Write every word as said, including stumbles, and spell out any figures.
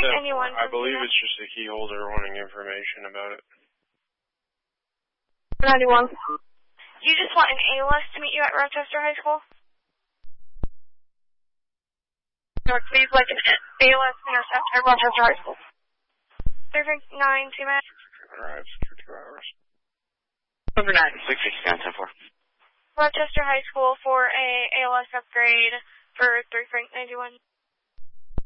anyone. I believe it's just a key holder wanting information about it. ninety-one. Do you just want an A L S to meet you at Rochester High School? Or please like an A L S intercept at Rochester High School. Perfect. Nine, two minutes. Arrives for two hours. Number nine. six sixty nine ten four. Rochester High School for a A L S upgrade for three Frank ninety-one.